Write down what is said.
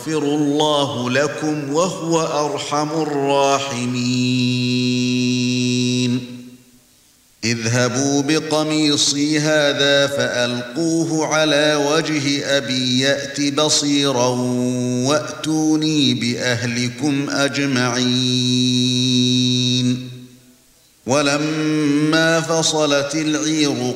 يغفر الله لكم وهو أرحم الراحمين اذهبوا بقميصي هذا فألقوه على وجه أبي يأت بصيرا وأتوني بأهلكم أجمعين ولما فصلت العير